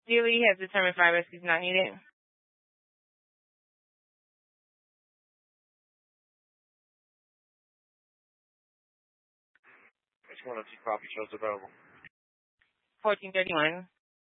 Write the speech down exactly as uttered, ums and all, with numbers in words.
D L E has determined fire rescue is not needed. Which one of two copy shows available? fourteen thirty-one.